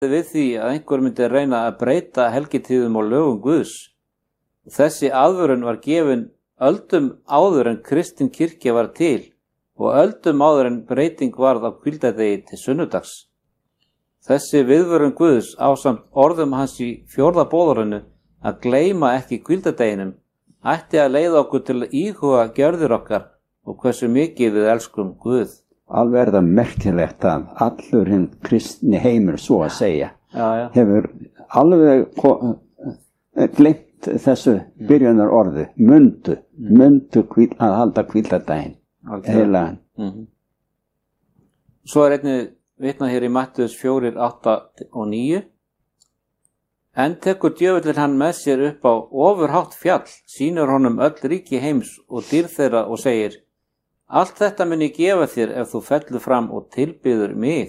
við því að einhver myndi reyna að breyta helgitíðum og lögum Guðs. Þessi aðvörun var gefin öldum áður en kristin kirkja var til og öldum áður en breyting varð á hvíldardegi til sunnudags. Þessi viðvörun Guðs ásamt orðum hans í 4. boðorðinu að gleyma ekki hvíldardeginum ætti að leiða okkur til að íhuga gjörðir okkar og hversu mikið við elskum Guð. Alveg það merkilegt að allur hinn kristni heimur svo að segja hefur alveg gleymt þessu byrjunar orðu, mundu að halda hvíldardaginn heilagan. Svo einnig vitnað hér í Mattheus 4, 8 og 9. En tekur djöfullinn hann með sér upp á ofurhátt fjall, sýnir honum öll ríki heims og dýr þeirra og segir: Allt þetta mun ég gefa þér ef þú fellur fram og tilbyður mig.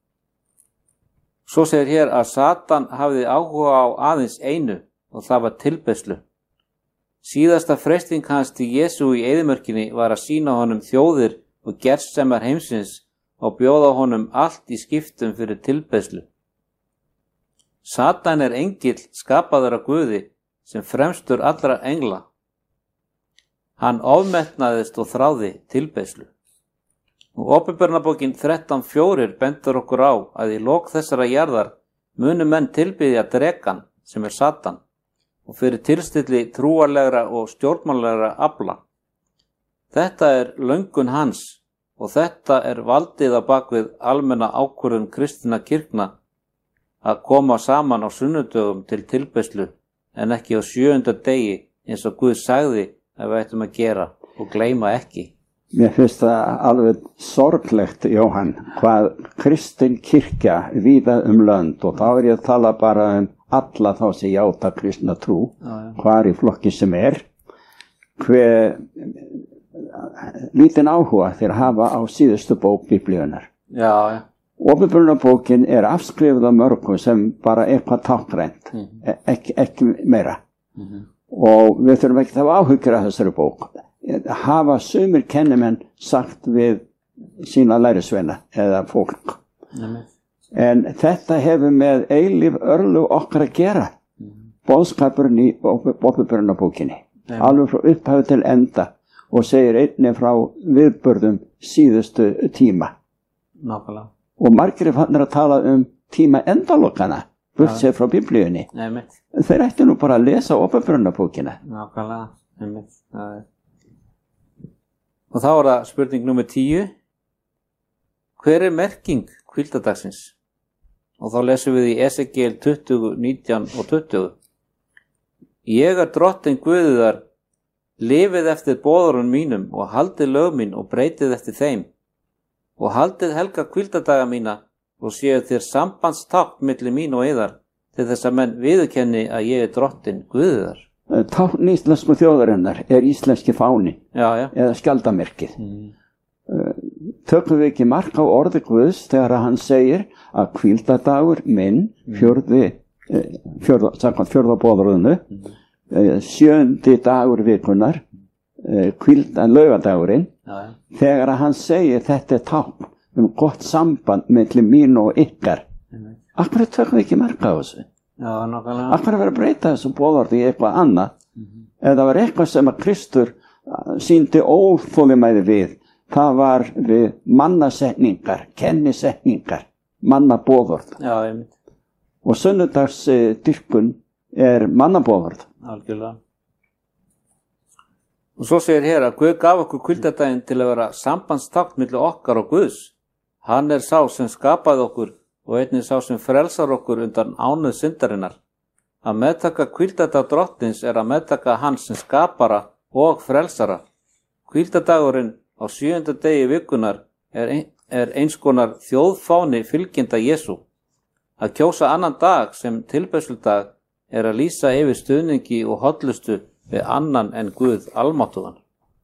Svo segir hér að Satan hafði áhuga á aðeins einu og það var tilbeiðslu. Síðasta freisting hans til Jesú í eyðimörkinni var að sýna honum þjóðir og gersemar heimsins og bjóða honum allt í skiptum fyrir tilbeiðslu. Satan er engill skapaður af Guði sem fremstur allra engla. Hann ofmetnaðist og þráði tilbeiðslu. Og Åpenbarunarbókin 13:4 bendur okkur á að í lok þessara jarðar munu menn tilbiðja drekann sem er Satan og fyrir tilstilli trúarlegra og stjórnmállegra afla. Þetta er löngun hans og þetta er valdið á bakvið almenna ákvörðun kristinna kirkna að koma saman á sunnudögum til tilbeiðslu en ekki á 7. degi eins og Guð sagði að við ættum að gera og gleyma ekki. Mér finnst það alveg sorglegt, Jóhann, hvað kristin kirkja víða lönd og þá er ég að tala bara alla þá sem játa kristna trú, hvar í flokki sem er, hver lítinn áhuga þeir hafa á síðustu bók Biblíunnar. Åpenbarunarbókin er afskrifuð af mörgum sem bara eitthvað táknrænt, ekki meira. Og við þurfum ekki að hafa áhyggjur af þessari bók. Hafa sumir kennimenn sagt við sína lærisveina eða fólk. En þetta hefur með eilíf örlög okkar að gera. Boðskapurinn í Åpenbarunarbókinni. Alveg frá upphafi til enda og segir einnig frá viðburðum síðustu tíma. Nákvæmlega. Og margir fannir að tala tíma endalokana. Burt sér frá Biblíunni. Þeir ættu nú bara að lesa Åpenbarunarbókina. Nákvæmlega. Og þá er það spurning nummer 10. Hver er merking hvíldardagsins? Og þá lesum við í Esekiel 20, 19 og 20. Ég er drottinn Guðiðar, lifið eftir boðorðum mínum og haldið lög mín og breytið eftir þeim. Og haldið helga hvíldardaga mína og séu þér sambandstákn milli mín og yðar til þess að menn viðurkenni að ég er drottinn Guðiðar. Tákn íslensku þjóðarinnar er íslenski fáni eða skjaldamerkið. Tökum við ekki mark á orði Guðs þegar hann segir að hvíldardagur minn samkvæmt 4. boðorðinu 7. dagur vikunnar laugardagurinn þegar hann segir þetta er tákn gott samband milli mín og ykkar. Akkur tökum við ekki mark á þessu? Akkur að vera að breyta þessu boðorði í eitthvað annað eða var eitthvað sem að Kristur sýndi óþolinmæði við. Það var við mannasetningar, kennisetningar, mannaboðorð. Og sunnudagsdyrkun er mannaboðorð. Algjörlega. Og svo segir hér að Guð gaf okkur hvíldardaginn til að vera sambandstákn milli okkar og Guðs. Hann er sá sem skapaði okkur og einnig sá sem frelsar okkur undan ánauð syndarinnar. Að meðtaka hvíldardag drottins er að meðtaka hann sem skapara og frelsara. Hvíldardagurinn á 7. degi vikunar er eins konar þjóðfáni fylgjenda Jesú. Að kjósa annan dag sem tilbeiðsludag er að lýsa yfir stuðningi og hollustu við annan en Guð almáttugan.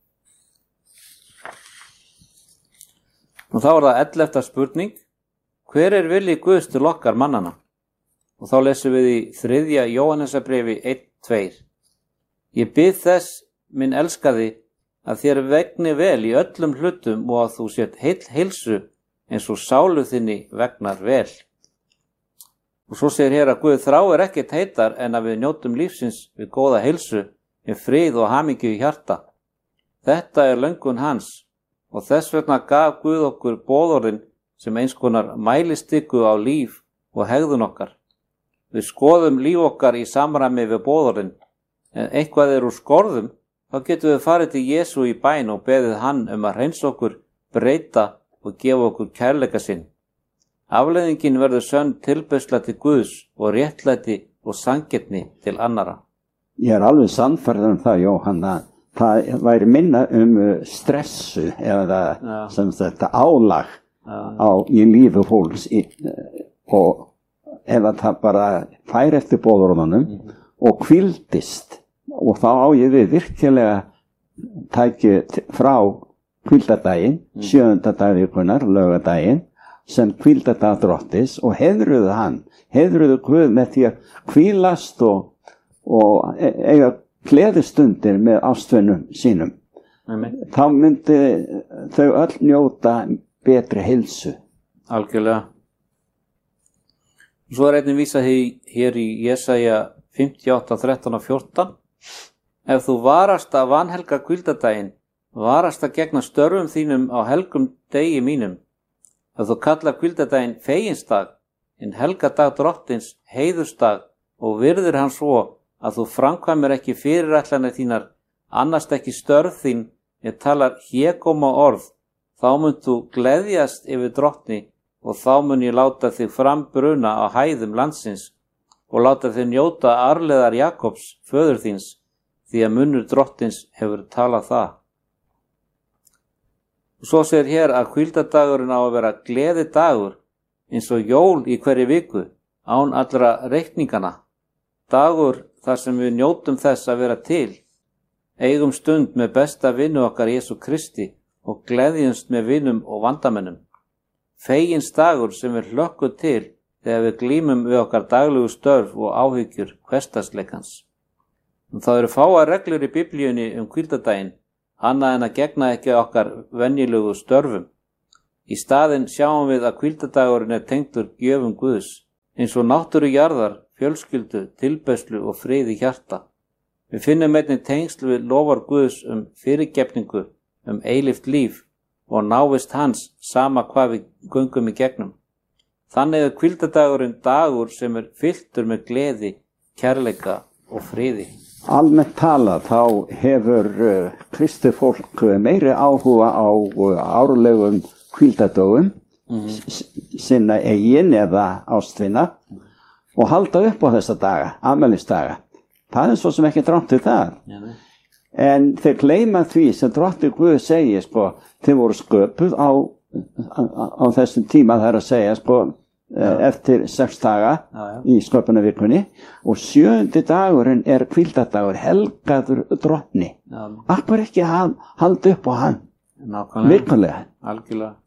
Og þá er það 11. spurning. Hver er vilji Guðs til okkar mannana? Og þá lesum við í 3. Jóhannesarbréfi 1:2. Ég bið þess, minn elskaði, að þér vegni vel í öllum hlutum og að þú sért heilsu eins og sálu þinni vegnar vel. Og svo segir hér að Guð þráir ekkert heitar en að við njótum lífsins við góða heilsu, með frið og hamingju í hjarta. Þetta löngun hans og þess vegna gaf Guð okkur boðorðin sem eins konar mælistiku á líf og hegðun okkar. Við skoðum líf okkar í samræmi við boðorðin, en eitthvað úr skorðum, þá getum við farið til Jesú í bæn og beðið hann að hreinsa okkur, breyta og gefa okkur kærleika sinn. Afleiðingin verður sönn tilbeiðsla til Guðs og réttlæti og sanngirni til annara. Ég alveg sannfærður það, Jóhann, að það væri minna stressu eða sem þetta álag í lífi fólks og ef það bara fær eftir boðorðunum og hvíldist, og þá á ég við virkilega tæki frá hvíldardaginn, 7. dag vikunnar, laugardaginn, sem hvíldardag Drottis og heiðruðu hann, heiðruðu Guð með því að hvílast og eiga gleðistundir með ástvinum sínum. Amen. Þá myndi þau öll njóta betri heilsu. Algjörlega. Svo einnig vísað hér í Jesaja 58, 13 og 14. Ef þú varast að vanhelga hvíldardaginn, varast að gegna störfum þínum á helgum degi mínum, ef þú kallar hvíldardaginn feginsdag, hinn helgadag Drottins heiðursdag og virðir hann svo að þú framkvæmir ekki fyrirætlanir þínar, annast ekki störf þín, ég talar hégóma orð, þá munt þú gleðjast yfir Drottni og þá mun ég láta þig frambruna á hæðum landsins og láta þig njóta arfleðar Jakobs, föður þíns, því að munnur Drottins hefur talað það. Og svo segir hér að hvíldardagurinn á að vera gleðidagur eins og jól í hverju viku, án allra reikningana. Dagur þar sem við njótum þess að vera til, eigum stund með besta vinnu okkar Jesú Kristi og gleðjumst með vinnum og vandamennum. Fegins dagur sem við hlökkum til þegar við glímum við okkar daglegu störf og áhyggjur hversdagsleikans. Það eru fáar reglur í Biblíunni hvíldardaginn, annað en að gegna ekki okkar venjulegu störfum. Í staðinn sjáum við að hvíldardagurinn tengdur gjöfum Guðs, eins og náttúru jarðar, fjölskyldu, tilbeiðslu og frið í hjarta. Við finnum einnig tengsl við lofar Guðs fyrirgefningu, eilíft líf og návist hans sama hvað við göngum í gegnum. Þannig hvíldardagurinn dagur sem fylltur með gleði, kærleika og friði. Almennt talað þá hefur kristið fólk meiri áhuga á árlegum hvíldardögum sinna eigin eða ástvina og halda upp á þessa daga, afmælisdaga. Það svo sem ekki drátt við það. En þeir gleyma því sem Drottinn Guð segir, þeir voru sköpuð á þessum tíma, það að segja, eftir 6 daga í sköpunarvikunni og 7. dagurinn hvíldardagur, helgaður Drottni. Akkur ekki halda upp á hann? Virkulega. Algjörlega.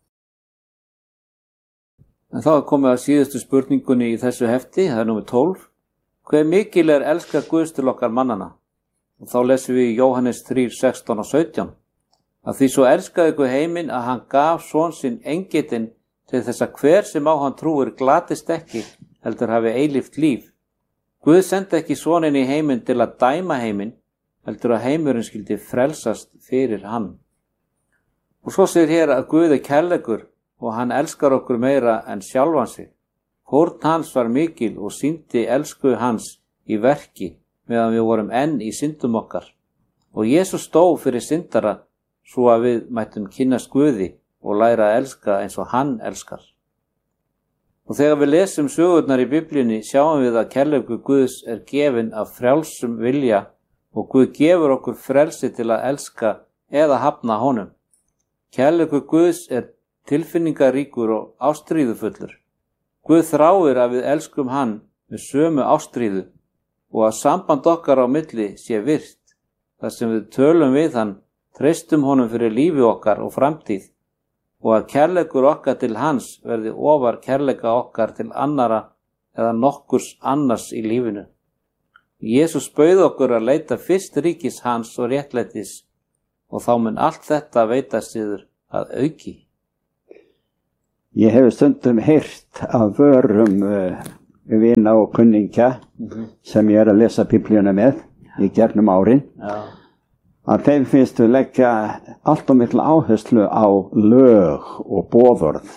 En þá komið að síðustu spurningunni í þessu hefti, það númer 12. Hve mikil elska Guðs til okkar mannana? Og þá lesum við í Jóhannes 3, 16 og 17. Að því svo elskaði Guð heiminn að hann gaf son sinn engitinn til þess að hver sem á hann trúir glatist ekki, heldur hafi eilíft líf. Guð sendi ekki soninn í heiminn til að dæma heiminn, heldur að heimurinn skyldi frelsast fyrir hann. Og svo segir hér að Guð kærleikur og hann elskar okkur meira en sjálfan sig. Fórn hans var mikil og sýndi elsku hans í verki meðan við vorum enn í syndum okkar. Og Jesús stóð fyrir syndara svo að við mættum kynnast Guði og læra að elska eins og hann elskar. Og þegar við lesum sögurnar í Biblíunni sjáum við að kærleikur Guðs gefin af frjálsum vilja og Guð gefur okkur frelsi til að elska eða hafna honum. Kærleikur Guðs tilfinningaríkur og ástríðufullur. Guð þráir að við elskum hann með sömu ástríðu og að samband okkar á milli sé virt, þar sem við tölum við hann, treystum honum fyrir lífi okkar og framtíð og að kærleikur okkar til hans verði ofar kærleika okkar til annara eða nokkurs annars í lífinu. Jesús bauð okkur að leita fyrst ríkis hans og réttlætis og þá mun allt þetta veitast yður að auki. Ég hef stundum heyrt af vörum vina og kunningja sem ég að lesa Biblíuna með í gegnum árin, að þeim finnst við leggja allt og mikla áherslu á lög og boðorð.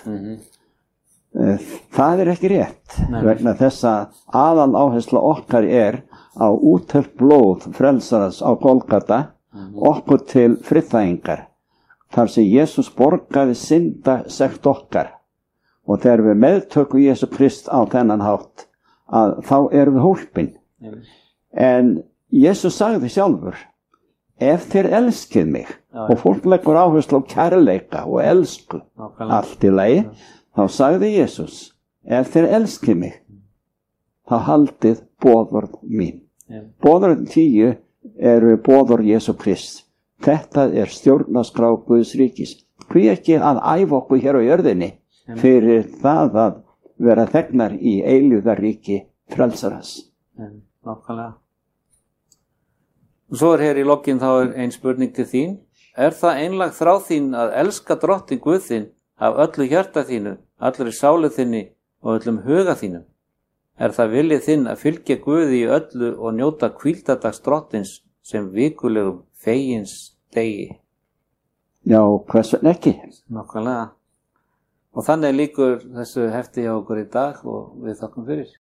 Það ekki rétt, vegna þess að aðal áhersla okkar á úthelt blóð frelsarans á Golgata, okkur til friðþægingar, þar sem Jesús borgaði syndasekt okkar. Og þegar við meðtökum Jesú Krist á þennan hátt, að þá erum við hólpin. En Jesús sagði sjálfur, ef þér elskið mig, og fólk leggur áherslu á kærleika og elsku, allt í lagi, þá sagði Jesús, ef þér elskið mig, þá haldið boðorð mín. Boðorð 10 eru boðorð Jesú Krist. Þetta stjórnarskrá Guðs ríkis. Hví ekki að æfa okkur hér á jörðinni fyrir það að vera þegnar í eilífðarríki frelsarans. Nákvæmlega. Og svo hér í lokin þá ein spurning til þín. Það einlæg þrá þín að elska drottinn Guð þinn af öllu hjarta þínu, allri sálu þinni og öllum huga þínum? Það viljið þinn að fylgja Guði í öllu og njóta hvíldardags drottins sem vikulegum fegins degi? Já, hvers vegna ekki? Nákvæmlega. Og þannig líkur þessu hefti hjá okkur í dag og við þakkum fyrir.